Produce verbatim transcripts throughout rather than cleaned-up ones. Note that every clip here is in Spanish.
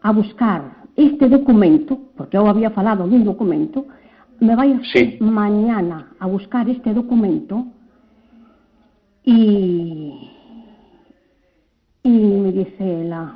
a buscar este documento, porque eu había falado dun documento, me vai sí. mañana a buscar este documento y, y me dice la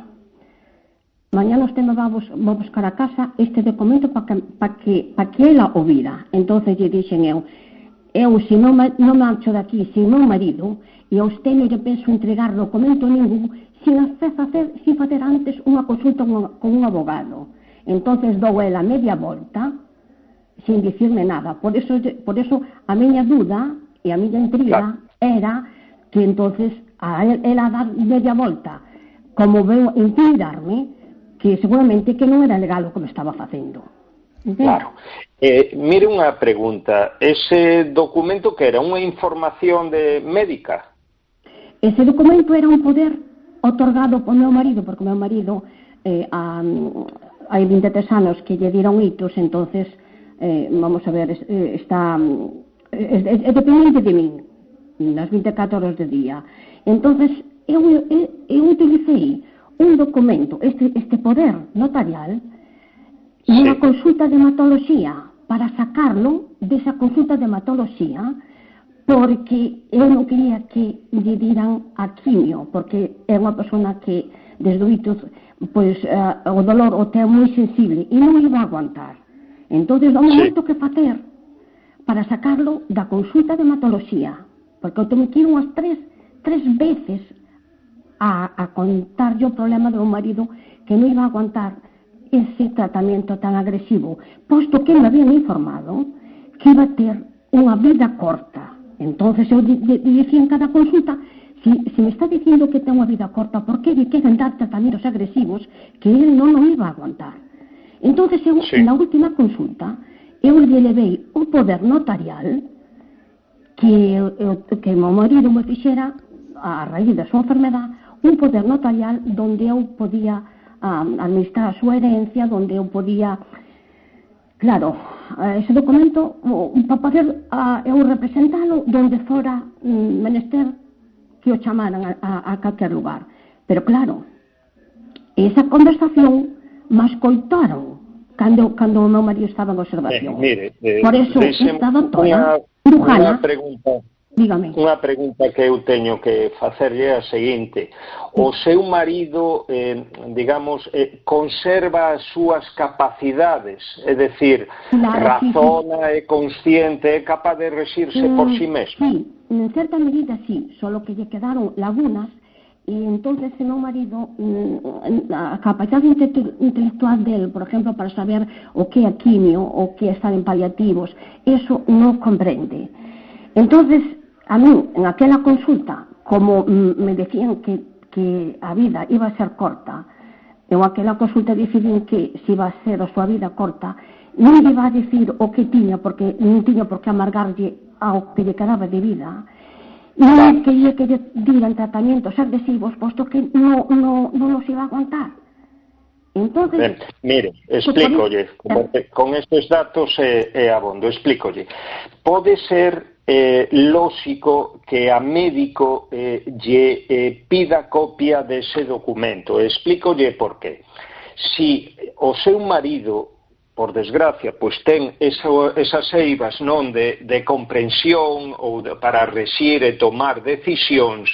mañana usted me va a, bus, va a buscar a casa este documento para que, pa que, pa que ela o vira. Entonces lle dixen eu, eu se non me, non marcho daqui sin meu marido, e a usted non lle penso entregar documento ningún sin hacer, facer, sin facer antes unha consulta con, con un abogado. Entonces dou ela media volta sin dicirme nada. Por eso, por eso a miña duda e a miña intriga claro. era que entonces a ela dar media volta como veo intimidarme, que seguramente que non era legal o que me estaba facendo. ¿Entende? Claro. Eh, mire unha pregunta, ese documento que era unha información de médica? Ese documento era un poder otorgado por meu marido, porque meu marido eh, a, hai vinte e tres anos que lle dieron hitos, entonces eh, vamos a ver, eh, está é, é dependente de min nas vinte e catro horas de día. Entonces eu, eu, eu utilicei un documento, este, este poder notarial, sí. Unha consulta de hematoloxía para sacarlo desa consulta de hematoloxía, porque eu non quería que lle diran a quimio, porque é unha persona que desde o hito, pois, uh, o dolor o ten moi sensible e non iba a aguantar. Entonces, non me moito que facer para sacarlo da consulta de hematoloxía, porque eu teme que ir unhas tres, tres veces a, a contar yo o problema do meu marido, que non iba a aguantar ese tratamento tan agresivo, posto que me habían informado que iba a ter unha vida corta. Entonces eu dicía en cada consulta, si, si me está dicindo que ten unha vida corta, por que lle queren dar tratamentos agresivos que ele non o iba a aguantar? Entonces eu, sí. na última consulta, eu lle levei o poder notarial que, eu, que o meu marido me fixera a raíz da súa enfermedade, un poder notarial donde eu podía um, administrar a súa herencia, donde eu podía, claro, ese documento para poder uh, eu representalo donde fora um, menester que o chamaran a, a, a calquer lugar. Pero claro, esa conversación me escoitaron cando, cando o meu marido estaba en observación. Eh, mire, eh, por eso esta doctora Brujana, pregunta dígame. Unha pregunta que eu teño que facerlle é a seguinte: o seu marido, eh, digamos, eh, conserva as súas capacidades, é dicir, claro, razona, sí, sí. é consciente, é capaz de rexirse mm, por si mesmo? Sí, en certa medida sí, solo que lle quedaron lagunas, e entonces o meu marido, a capacidade intelectual del, por exemplo, para saber o que é quimio, o que é estar en paliativos, eso non comprende. Entonces, a mí, en aquela consulta, como me decían que, que a vida iba a ser corta, eu aquela consulta decidín que se iba a ser a súa vida corta, non lle iba a decir o que tiña, porque non tiña por que amargarlle ao que lle quedaba de vida, non quería que lle diran tratamentos agresivos, posto que non, non, non os iba a aguantar. Entonces, ben, mire, explícolle, pues, con estes datos é, é abondo, explícolle. Pode ser Eh, lógico que a médico eh, lle eh, pida copia dese documento. Explícolle por qué. Si o seu marido, por desgracia, pois ten eso, esas eivas non de, de comprensión ou de, para rexir e tomar decisións,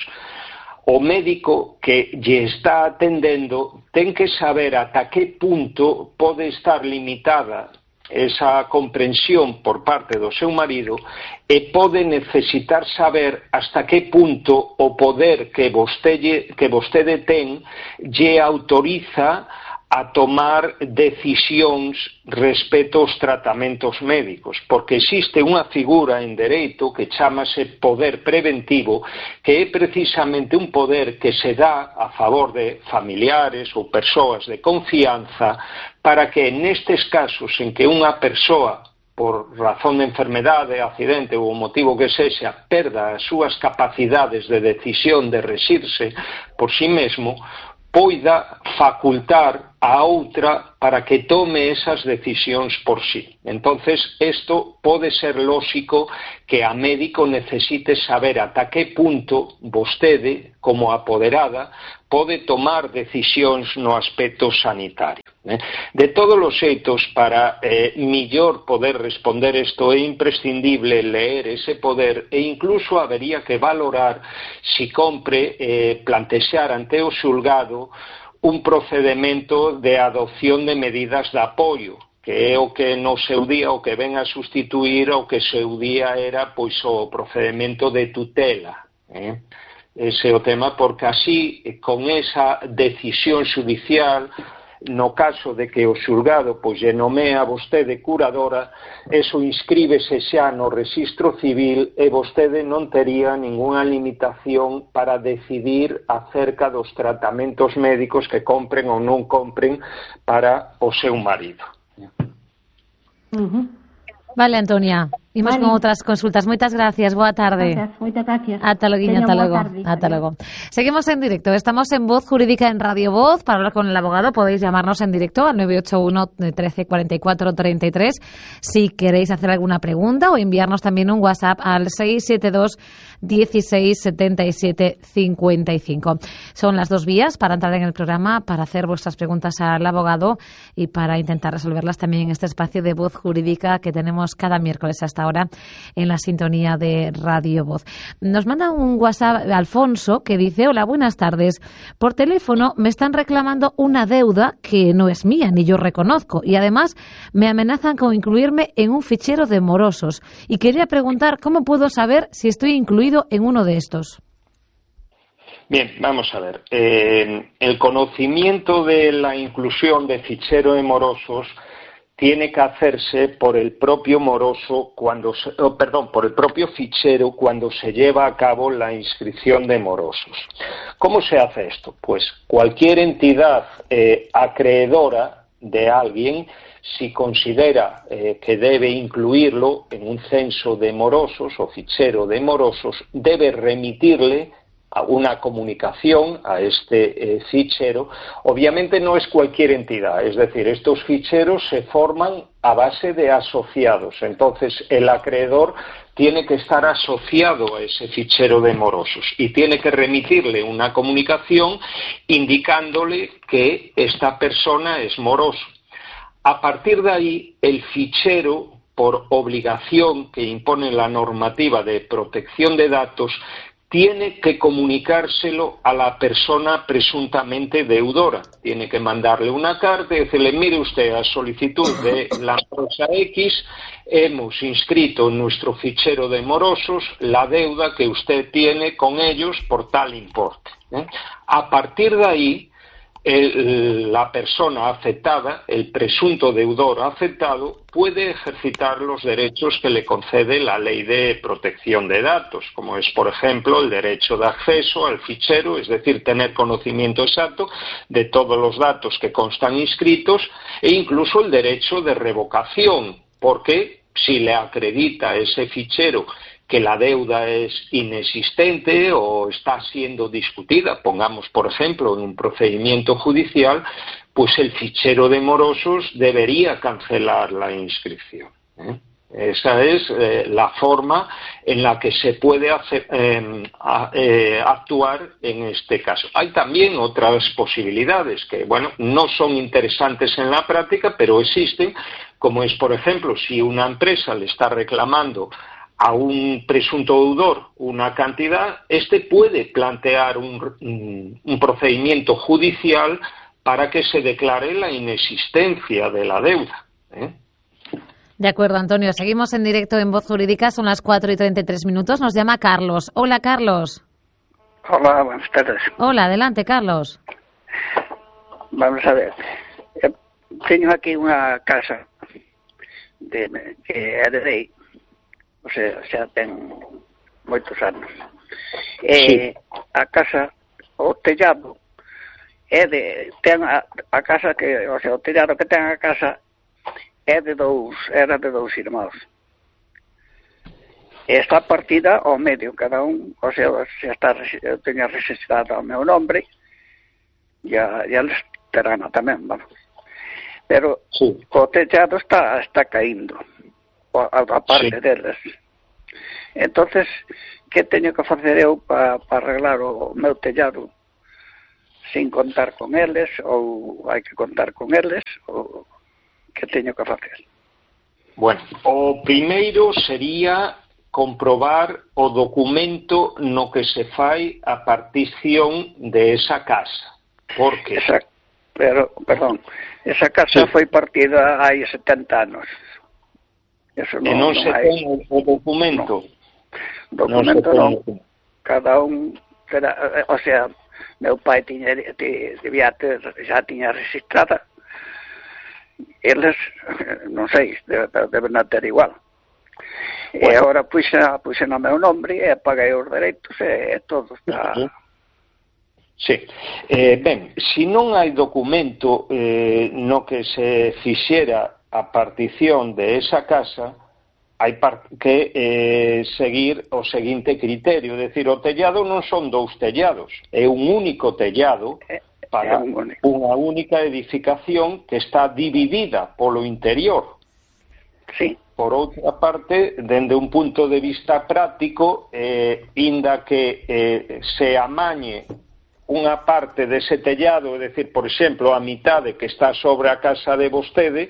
o médico que lle está atendendo ten que saber ata que punto pode estar limitada esa comprensión por parte do seu marido e pode necesitar saber hasta que punto o poder que vostede, que vostede ten lle autoriza a tomar decisións respecto aos tratamentos médicos, porque existe unha figura en dereito que chamase poder preventivo, que é precisamente un poder que se dá a favor de familiares ou persoas de confianza para que nestes casos en que unha persoa, por razón de enfermedade, accidente ou motivo que sexa, perda as súas capacidades de decisión de rexirse por si mesmo, poida facultar a outra para que tome esas decisións por si. Entonces, isto pode ser lógico que a médico necesite saber ata que punto vostede, como apoderada, pode tomar decisións no aspecto sanitario. Eh? De todos os xeitos, para eh, millor poder responder isto, é imprescindible leer ese poder e incluso habería que valorar si compre eh, plantexar ante o xulgado un procedimento de adopción de medidas de apoio, que é o que no seu día o que ven a sustituir o que seu día era pois o procedimento de tutela. Eh? Ese é o tema, porque así, con esa decisión judicial, no caso de que o xulgado pois lle nomea a vostede curadora, eso inscríbese xa no rexistro civil e vostede non tería ningunha limitación para decidir acerca dos tratamentos médicos que compren ou non compren para o seu marido. Uh-huh. Vale, Antonia. Imos vale. Con outras consultas. Moitas gracias, boa tarde. Gracias, moitas gracias. Ata loguiño, ata logo. Ata logo. Seguimos en directo. Estamos en Voz Jurídica en Radio Voz. Para hablar con el abogado podéis llamarnos en directo al nueve ocho uno, trece, cuarenta y cuatro, treinta y tres si queréis hacer alguna pregunta o enviarnos también un WhatsApp al seis siete dos, dieciséis, setenta y siete, cincuenta y cinco. Son las dos vías para entrar en el programa, para hacer vuestras preguntas al abogado y para intentar resolverlas también en este espacio de Voz Jurídica que tenemos cada miércoles hasta ahora en la sintonía de Radio Voz. Nos manda un WhatsApp Alfonso que dice: hola, buenas tardes. Por teléfono me están reclamando una deuda que no es mía ni yo reconozco y además me amenazan con incluirme en un fichero de morosos y quería preguntar cómo puedo saber si estoy incluido en uno de estos. Bien, vamos a ver. Eh, el conocimiento de la inclusión de fichero de morosos tiene que hacerse por el propio moroso cuando se, oh, perdón, por el propio fichero cuando se lleva a cabo la inscripción de morosos. ¿Cómo se hace esto? Pues cualquier entidad eh, acreedora de alguien, si considera eh, que debe incluirlo en un censo de morosos o fichero de morosos, debe remitirle a una comunicación a este eh, fichero. Obviamente no es cualquier entidad, es decir, estos ficheros se forman a base de asociados, entonces el acreedor tiene que estar asociado a ese fichero de morosos y tiene que remitirle una comunicación indicándole que esta persona es moroso. A partir de ahí, el fichero, por obligación que impone la normativa de protección de datos, tiene que comunicárselo a la persona presuntamente deudora. Tiene que mandarle una carta y decirle: mire usted, a solicitud de la empresa X, hemos inscrito en nuestro fichero de morosos la deuda que usted tiene con ellos por tal importe. ¿eh? A partir de ahí, El, la persona afectada, el presunto deudor afectado, puede ejercitar los derechos que le concede la Ley de Protección de Datos, como es, por ejemplo, el derecho de acceso al fichero, es decir, tener conocimiento exacto de todos los datos que constan inscritos, e incluso el derecho de revocación, porque si le acredita ese fichero que la deuda es inexistente o está siendo discutida, pongamos por ejemplo en un procedimiento judicial, pues el fichero de morosos debería cancelar la inscripción. ¿eh? Esa es eh, la forma en la que se puede hacer, eh, a, eh, actuar en este caso. Hay también otras posibilidades que, bueno, no son interesantes en la práctica, pero existen, como es, por ejemplo, si una empresa le está reclamando a un presunto deudor una cantidad, este puede plantear un, un, un procedimiento judicial para que se declare la inexistencia de la deuda. ¿eh? De acuerdo, Antonio. Seguimos en directo en Voz Jurídica. Son las cuatro y treinta y tres minutos. Nos llama Carlos. Hola, Carlos. Hola, buenas tardes. Hola, adelante, Carlos. Vamos a ver. Tengo aquí una casa de, que é de lei. O sea, xa ten moitos anos. E sí. A casa, o tellado, é de, ten a, a casa que, o sea, o tellado que ten a casa é de dous, era de dous irmãos. E está partida ao medio, cada un, o sea, xa está, eu teño registrado o meu nombre, e a, e a les terana tamén, vamos. Pero sí. O tellado está, está caíndo. A, a parte sí. Deles. Entonces, que teño que facer eu para pa arreglar o meu tellado? sin contar con eles, ou hai que contar con eles, ou que teño que facer? Bueno, o primeiro sería comprobar o documento no que se fai a partición de esa casa. Por que? Esa, pero, perdón, esa casa sí. foi partida hai setenta anos. Eso non, e non, non se hai... ten o documento? No. Documento non. non. Cada un, o sea, meu pai tiña, debía ter, xa tiña registrada. Eles, non sei, deben ter igual. Bueno. E agora puxen, puxen o meu nombre e paguei os dereitos e todo está... Sí. Eh, ben, se non hai documento eh, no que se fixera a partición de esa casa, hai que eh, seguir o seguinte criterio, é dicir, o tellado non son dous tellados, é un único tellado para un unha única edificación que está dividida polo interior. Sí. Por outra parte, dende un punto de vista práctico, eh, inda que eh, se amañe unha parte dese tellado, é dicir, por exemplo, a mitade que está sobre a casa de vostede,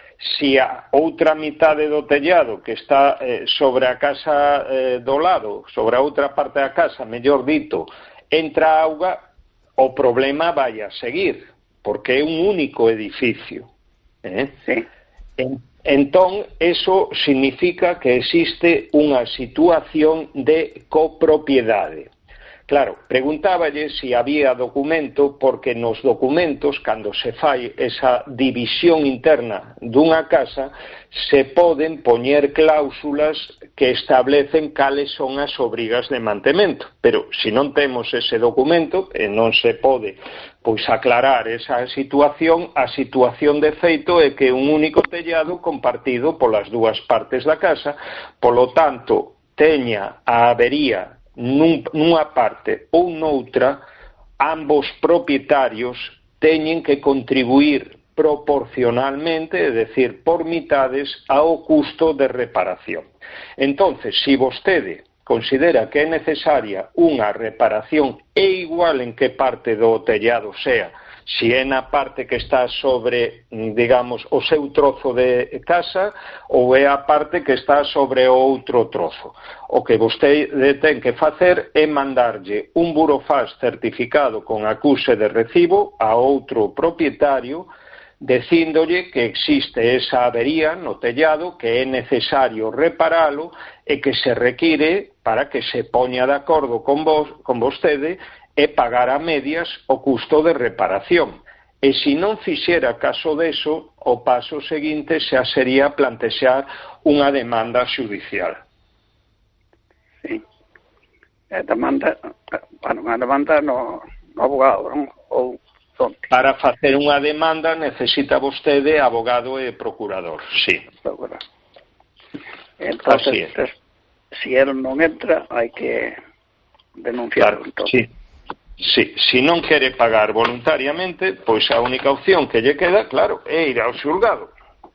se a outra mitade do tellado que está eh, sobre a casa eh, do lado, sobre a outra parte da casa, mellor dito, entra auga, o problema vai a seguir, porque é un único edificio. Eh? Sí. En, entón, eso significa que existe unha situación de copropiedade. Claro, preguntáballe se había documento, porque nos documentos, cando se fai esa división interna dunha casa, se poden poñer cláusulas que establecen cales son as obrigas de mantemento. Pero se non temos ese documento, e non se pode pois aclarar esa situación, a situación de feito é que un único tellado compartido polas dúas partes da casa, polo tanto, teña a avería Nun, nunha parte ou noutra, ambos propietarios teñen que contribuir proporcionalmente, é dicir, por mitades, ao custo de reparación. Entonces, se vostede considera que é necesaria unha reparación, é igual en que parte do tellado sea, se é na parte que está sobre, digamos, o seu trozo de casa ou é a parte que está sobre o outro trozo. O que vostede ten que facer é mandarlle un burofax certificado con acuse de recibo a outro propietario dicíndolle que existe esa avería no tellado, que é necesario reparalo e que se require para que se poña de acordo con vos, con vostede e pagar a medias o custo de reparación. E se non fixera caso deso, o paso seguinte xa sería plantexar unha demanda xudicial. Sí. A demanda, bueno, a demanda no, no abogado, non? Ou onde? Para facer unha demanda necesita vostede abogado e procurador, sí. Procurador. Entonces, se si él non entra, hai que denunciarlo. Claro, sí. Sí, se non quere pagar voluntariamente, pois a única opción que lle queda, claro, é ir ao xulgado.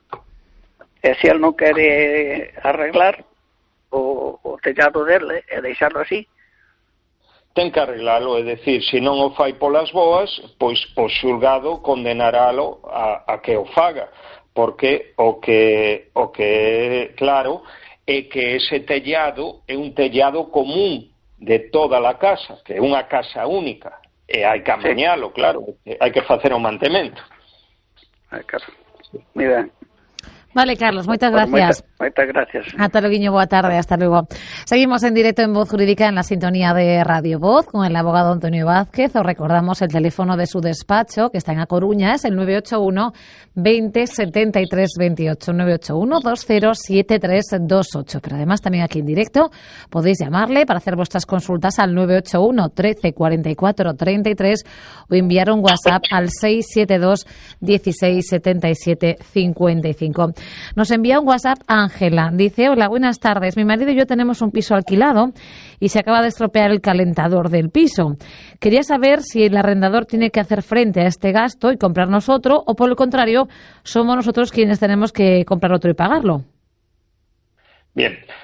E se el non quere arreglar o, o tellado dele e deixarlo así? Ten que arreglalo, é dicir, se non o fai polas boas, pois o xulgado condenaralo a, a que o faga, porque o que, o que é claro é que ese tellado é un tellado común de toda a casa, que é unha casa única, e hai que amañalo, sí. Claro, hai que facer o mantemento. Ai, claro. Moi ben. Vale, Carlos, moitas gracias. Moitas gracias. Ata loguiño, boa tarde, hasta luego. Seguimos en directo en Voz Jurídica en la sintonía de Radio Voz con el abogado Antonio Vázquez. Os recordamos el teléfono de su despacho, que está en A Coruña, es el nueve ocho uno, veinte, setenta y tres veintiocho, nueve ocho uno, veinte, setenta y tres veintiocho. Pero además también aquí en directo podéis llamarle para hacer vuestras consultas al nueve ocho uno, trece, cuarenta y cuatro, treinta y tres o enviar un WhatsApp al seis siete dos, dieciséis, setenta y siete, cincuenta y cinco. Nos envía un WhatsApp Ángela. Dice, hola, buenas tardes. Mi marido y yo tenemos un piso alquilado y se acaba de estropear el calentador del piso. Quería saber si el arrendador tiene que hacer frente a este gasto y comprarnos otro, o por el contrario, somos nosotros quienes tenemos que comprar otro y pagarlo. Bien.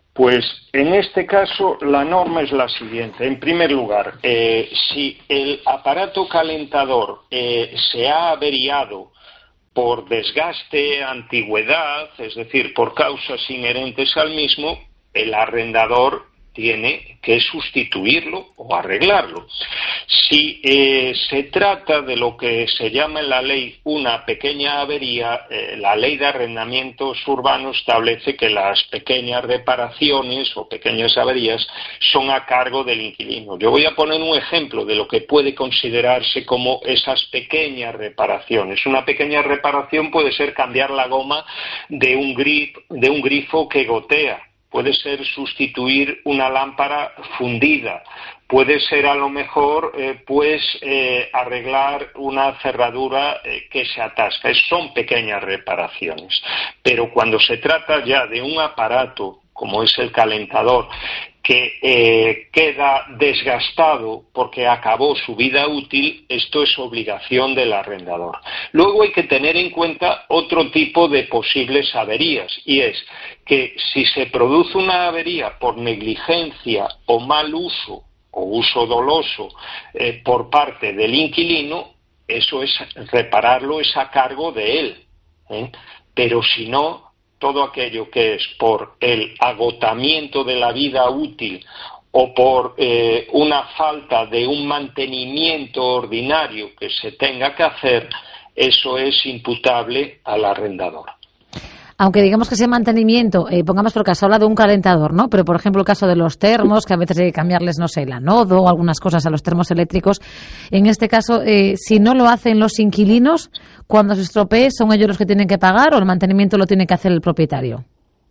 Pues en este caso la norma es la siguiente. En primer lugar, eh, si el aparato calentador eh, se ha averiado por desgaste, antigüedad, es decir, por causas inherentes al mismo, el arrendador tiene que sustituirlo o arreglarlo. Si eh, se trata de lo que se llama en la ley una pequeña avería, eh, la ley de arrendamientos urbanos establece que las pequeñas reparaciones o pequeñas averías son a cargo del inquilino. Yo voy a poner un ejemplo de lo que puede considerarse como esas pequeñas reparaciones. Una pequeña reparación puede ser cambiar la goma de un grif, de un grifo que gotea. Puede ser sustituir una lámpara fundida, puede ser a lo mejor eh, pues eh, arreglar una cerradura eh, que se atasca. Son pequeñas reparaciones, pero cuando se trata ya de un aparato como es el calentador que eh, queda desgastado porque acabó su vida útil, esto es obligación del arrendador. Luego hay que tener en cuenta otro tipo de posibles averías, y es que si se produce una avería por negligencia o mal uso o uso doloso eh, por parte del inquilino, eso es repararlo, es a cargo de él, ¿eh? Pero si no, todo aquello que es por el agotamiento de la vida útil o por eh, una falta de un mantenimiento ordinario que se tenga que hacer, eso es imputable al arrendador. Aunque digamos que ese mantenimiento, eh, pongamos por caso, habla de un calentador, ¿no? Pero, por ejemplo, el caso de los termos, que a veces hay que cambiarles, no sé, el anodo o algunas cosas a los termos eléctricos. En este caso, eh, si no lo hacen los inquilinos, cuando se estropee, ¿son ellos los que tienen que pagar o el mantenimiento lo tiene que hacer el propietario?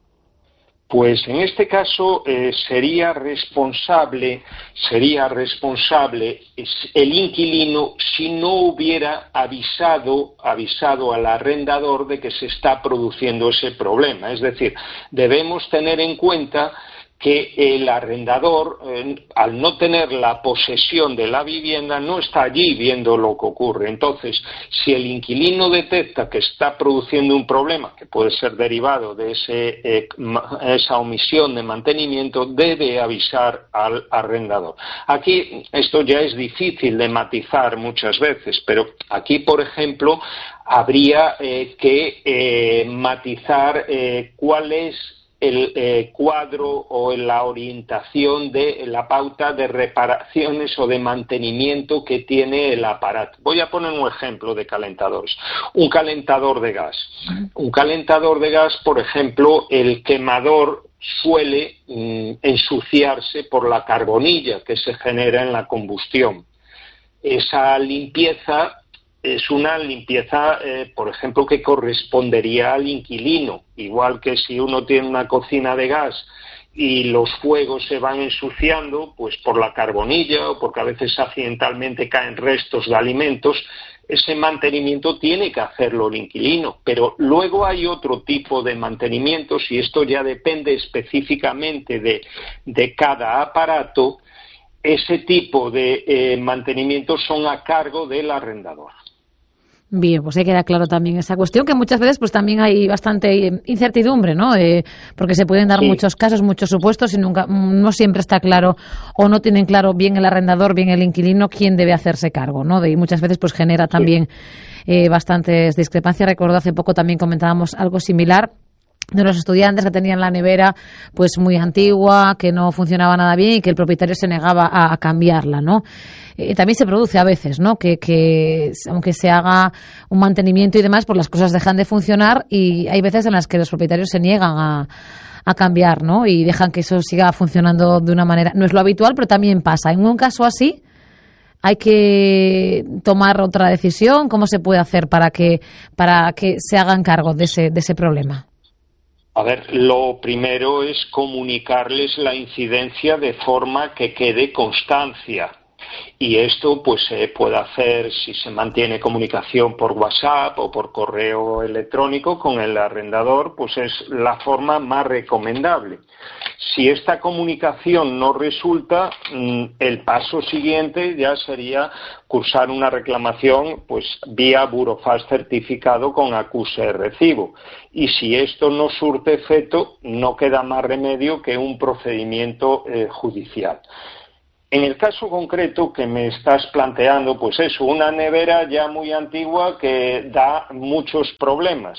Pues en este caso eh, sería responsable, sería responsable el inquilino si no hubiera avisado, avisado al arrendador de que se está produciendo ese problema. Es decir, debemos tener en cuenta que el arrendador, eh, al no tener la posesión de la vivienda, no está allí viendo lo que ocurre. Entonces, si el inquilino detecta que está produciendo un problema, que puede ser derivado de ese, eh, esa omisión de mantenimiento, debe avisar al arrendador. Aquí, esto ya es difícil de matizar muchas veces, pero aquí, por ejemplo, habría eh, que eh, matizar eh, cuál es el eh, cuadro o la orientación de la pauta de reparaciones o de mantenimiento que tiene el aparato. Voy a poner un ejemplo de calentadores. Un calentador de gas. Un calentador de gas, por ejemplo, el quemador suele mm, ensuciarse por la carbonilla que se genera en la combustión. Esa limpieza es una limpieza, eh, por ejemplo, que correspondería al inquilino, igual que si uno tiene una cocina de gas y los fuegos se van ensuciando, pues por la carbonilla o porque a veces accidentalmente caen restos de alimentos, ese mantenimiento tiene que hacerlo el inquilino. Pero luego hay otro tipo de mantenimientos y esto ya depende específicamente de, de cada aparato. Ese tipo de eh, mantenimientos son a cargo del arrendador. Bien, pues ahí queda claro también esa cuestión, que muchas veces pues también hay bastante incertidumbre, ¿no? Eh, porque se pueden dar sí. muchos casos, muchos supuestos y nunca, no siempre está claro o no tienen claro bien el arrendador, bien el inquilino quién debe hacerse cargo, ¿no? Y muchas veces pues genera también sí. eh, bastantes discrepancias. Recuerdo hace poco también comentábamos algo similar de los estudiantes que tenían la nevera pues muy antigua, que no funcionaba nada bien y que el propietario se negaba a, a cambiarla, ¿no? Eh, también se produce a veces, ¿no? Que, que aunque se haga un mantenimiento y demás, pues las cosas dejan de funcionar y hay veces en las que los propietarios se niegan a, a cambiar, ¿no? Y dejan que eso siga funcionando de una manera. No es lo habitual, pero también pasa. En un caso así, hay que tomar otra decisión. ¿Cómo se puede hacer para que para que se hagan cargo de ese de ese problema? A ver, lo primero es comunicarles la incidencia de forma que quede constancia. Y esto pues se eh, puede hacer si se mantiene comunicación por WhatsApp o por correo electrónico con el arrendador, pues es la forma más recomendable. Si esta comunicación no resulta, el paso siguiente ya sería cursar una reclamación pues vía Burofax certificado con acuse de recibo. Y si esto no surte efecto, no queda más remedio que un procedimiento eh, judicial. En el caso concreto que me estás planteando, pues eso, una nevera ya muy antigua que da muchos problemas.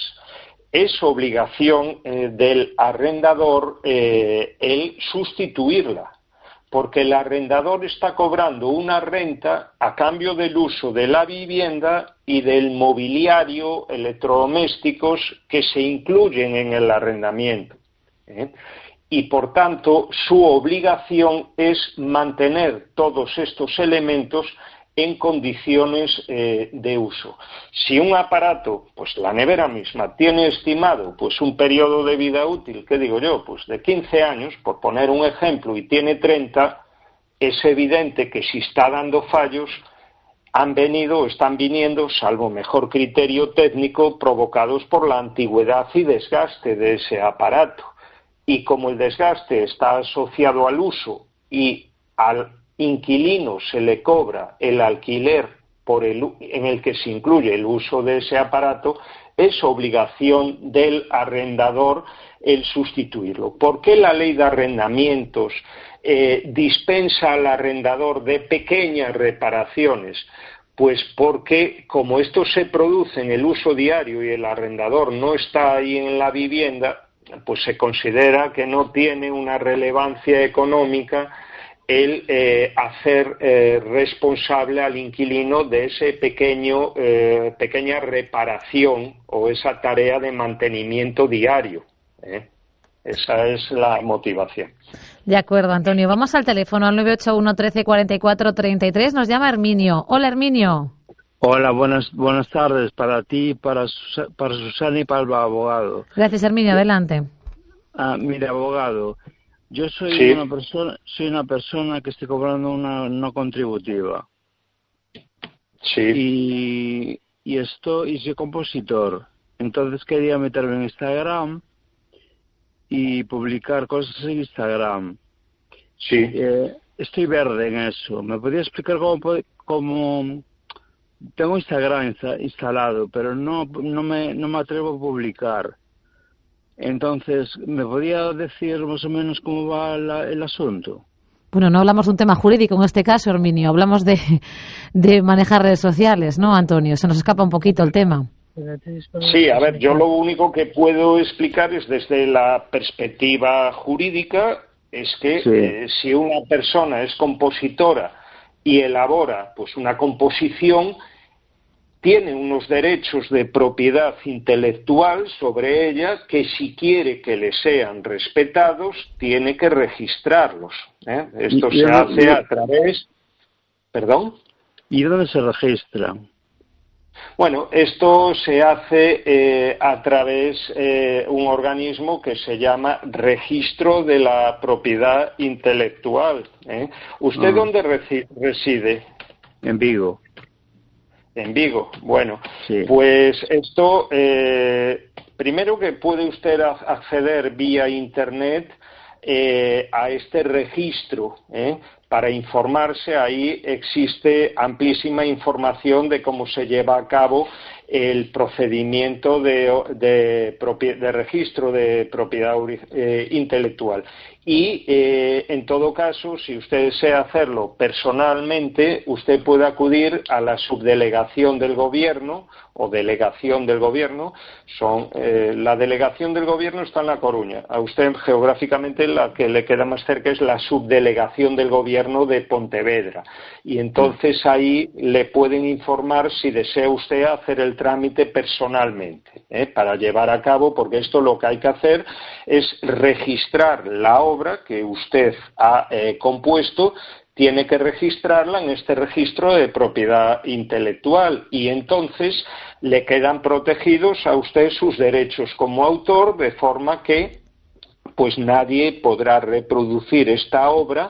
Es obligación eh, del arrendador eh, el sustituirla, porque el arrendador está cobrando una renta a cambio del uso de la vivienda y del mobiliario, electrodomésticos que se incluyen en el arrendamiento, ¿eh? Y por tanto su obligación es mantener todos estos elementos en condiciones eh, de uso. Si un aparato, pues la nevera misma, tiene estimado pues un periodo de vida útil, ¿qué digo yo? Pues de quince años, por poner un ejemplo, y tiene treinta, es evidente que si está dando fallos, han venido o están viniendo, salvo mejor criterio técnico, provocados por la antigüedad y desgaste de ese aparato. Y como el desgaste está asociado al uso y al inquilino se le cobra el alquiler por el, en el que se incluye el uso de ese aparato, es obligación del arrendador el sustituirlo. ¿Por qué la ley de arrendamientos eh, dispensa al arrendador de pequeñas reparaciones? Pues porque como esto se produce en el uso diario y el arrendador no está ahí en la vivienda, pues se considera que no tiene una relevancia económica el eh, hacer eh, responsable al inquilino de ese pequeño eh, pequeña reparación o esa tarea de mantenimiento diario, ¿eh? Esa es la motivación. De acuerdo, Antonio. Vamos al teléfono al nueve ocho uno, trece, cuarenta y cuatro, treinta y tres. Nos llama Herminio. Hola, Herminio. Hola, buenas buenas tardes para ti, para Sus para Susana y para el abogado. Gracias, Herminio. Adelante. Ah, mire, abogado, yo soy sí. una persona soy una persona que estoy cobrando una no contributiva. Sí. Y y esto y soy compositor. Entonces quería meterme en Instagram y publicar cosas en Instagram. Sí. Eh, estoy verde en eso. ¿Me podría explicar cómo cómo tengo Instagram instalado, pero no no me no me atrevo a publicar? Entonces, ¿me podría decir más o menos cómo va la, el asunto? Bueno, no hablamos de un tema jurídico en este caso, Herminio. Hablamos de, de manejar redes sociales, ¿no, Antonio? Se nos escapa un poquito el tema. Sí, a ver, yo lo único que puedo explicar es desde la perspectiva jurídica, es que sí. eh, si una persona es compositora y elabora pues una composición, tiene unos derechos de propiedad intelectual sobre ella que si quiere que le sean respetados, tiene que registrarlos, ¿eh? Esto ¿Y, se y, hace y, a través... ¿Perdón? ¿Y dónde se registran? Bueno, esto se hace eh, a través de eh, un organismo que se llama Registro de la Propiedad Intelectual, ¿eh? ¿Usted ah. dónde reci- reside? En Vigo. En Vigo, bueno, sí. Pues esto, eh, primero que puede usted acceder vía Internet eh, a este registro, ¿eh? Para informarse, ahí existe amplísima información de cómo se lleva a cabo el procedimiento de, de, de, de registro de propiedad eh, intelectual. Y, eh, en todo caso, si usted desea hacerlo personalmente, usted puede acudir a la subdelegación del Gobierno o delegación del Gobierno. Son, eh, la delegación del Gobierno está en La Coruña. A usted, geográficamente, la que le queda más cerca es la subdelegación del Gobierno de Pontevedra. Y entonces ahí le pueden informar si desea usted hacer el trámite personalmente, ¿eh? Para llevar a cabo, porque esto lo que hay que hacer es registrar la obra que usted ha eh, compuesto, tiene que registrarla en este registro de propiedad intelectual y entonces le quedan protegidos a usted sus derechos como autor, de forma que pues nadie podrá reproducir esta obra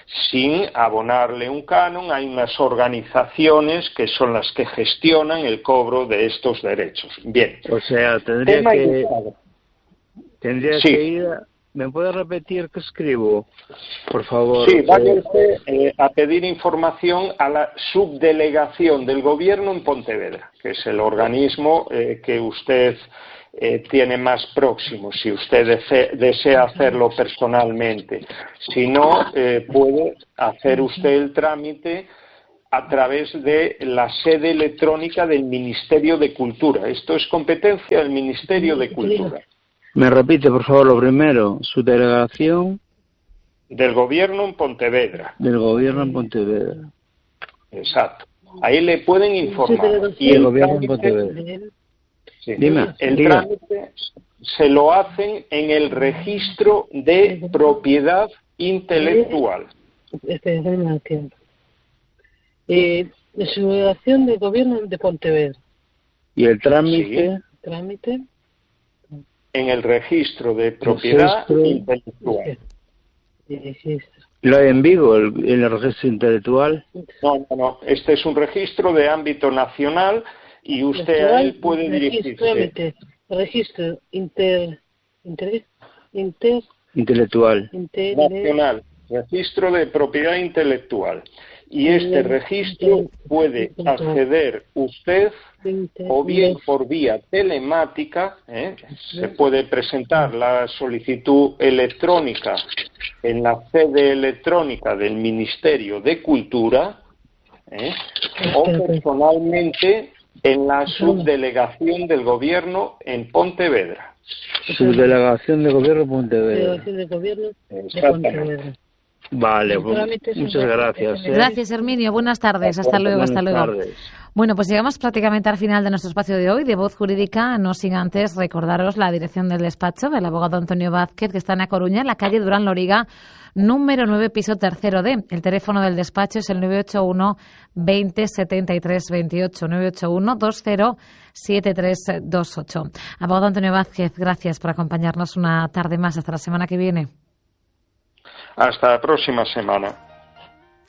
sin abonarle un canon. Hay unas organizaciones que son las que gestionan el cobro de estos derechos. Bien. O sea, tendría que... Tendría sí. que ir... A... ¿Me puede repetir qué escribo, por favor? Sí, vaya usted eh, a pedir información a la subdelegación del Gobierno en Pontevedra, que es el organismo eh, que usted eh, tiene más próximo, si usted dese, desea hacerlo personalmente. Si no, eh, puede hacer usted el trámite a través de la sede electrónica del Ministerio de Cultura. Esto es competencia del Ministerio de Cultura. Me repite, por favor, lo primero. Su delegación. Del Gobierno en Pontevedra. Del Gobierno en Pontevedra. Exacto. Ahí le pueden informar. Y el Gobierno en Pontevedra. Sí. Dime, el diga. Trámite se lo hacen en el registro de propiedad intelectual. Eh, de su delegación del Gobierno de Pontevedra. ¿Y el trámite? Sí. ¿Trámite? En el registro de propiedad registro intelectual. ¿Lo hay en Vigo, el, en el registro intelectual? No, no, no. Este es un registro de ámbito nacional y usted ahí puede dirigirse. Trámite, registro inter, inter, inter, intelectual. Inter, nacional, registro de propiedad intelectual. Y este registro puede acceder usted o bien por vía telemática, ¿eh? Se puede presentar la solicitud electrónica en la sede electrónica del Ministerio de Cultura, ¿eh? O personalmente en la subdelegación del Gobierno en Pontevedra. Subdelegación del Gobierno en Pontevedra. Subdelegación del Gobierno de Pontevedra. Vale, pues, muchas gracias. ¿eh? Gracias, Herminio. Buenas tardes. Hasta luego, Buenas hasta luego. Tardes. Bueno, pues llegamos prácticamente al final de nuestro espacio de hoy de Voz Jurídica, no sin antes recordaros la dirección del despacho del abogado Antonio Vázquez, que está en A Coruña, en la calle Durán Loriga, número nueve, piso tercero D. El teléfono del despacho es el nueve ocho uno, veinte, setenta y tres, veintiocho, nueve ocho uno, veinte, setenta y tres, veintiocho. Abogado Antonio Vázquez, gracias por acompañarnos una tarde más. Hasta la semana que viene. Hasta la próxima semana.